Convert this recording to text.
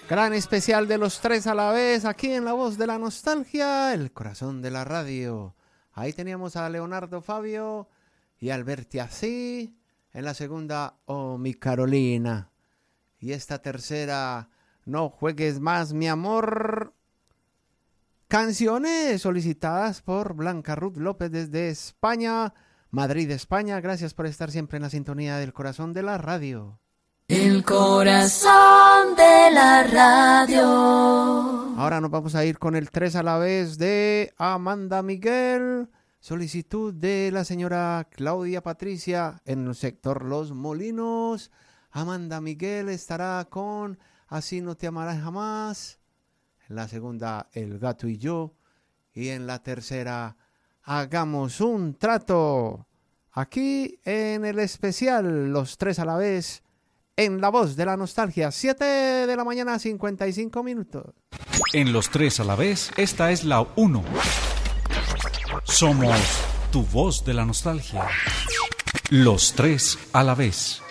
Gran especial de los tres a la vez, aquí en La Voz de la Nostalgia, el corazón de la radio. Ahí teníamos a Leonardo Fabio y Alberti Así. En la segunda, Oh mi Carolina. Y esta tercera, No juegues más mi amor. Canciones solicitadas por Blanca Ruth López desde España, Madrid, España. Gracias por estar siempre en la sintonía del corazón de la radio. El corazón de la radio. Ahora nos vamos a ir con el 3 a la vez de Amanda Miguel. Solicitud de la señora Claudia Patricia en el sector Los Molinos. Amanda Miguel estará con Así no te amarás jamás. En la segunda, El gato y yo. Y en la tercera, Hagamos un trato. Aquí en el especial Los tres a la vez. En La Voz de la Nostalgia, 7 de la mañana, 55 minutos. En Los tres a la vez, esta es la 1. Somos tu voz de la nostalgia. Los tres a la vez.